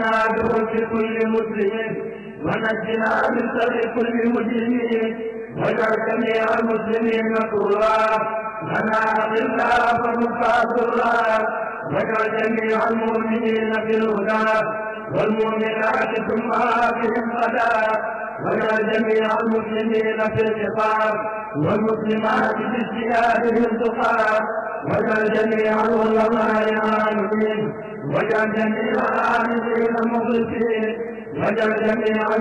عدو في كل مسلم ونجنا من شر كل مجرم واجعل جميع المسلمين طرا لنا أقلا فمقاتلا واجعل جميع المؤمنين في الهدى والمؤمنات ثم بهم غدا واجعل جميع المسلمين في الخطاب والمسلمات في اجتهادهم تقى واجعل جميع العلماء عاملين واجعل جميع العاملين مخلصين واجعل جميع